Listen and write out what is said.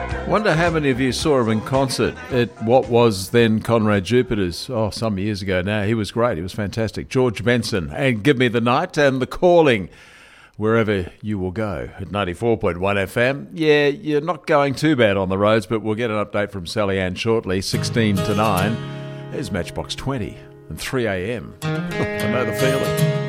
Wonder how many of you saw him in concert at what was then Conrad Jupiter's, some years ago now. He was great. He was fantastic. George Benson and Give Me the Night and The Calling, wherever you will go at 94.1 FM. Yeah, you're not going too bad on the roads, but we'll get an update from Sally Ann shortly, 16 to 9. There's Matchbox 20 and 3 a.m. I know the feeling.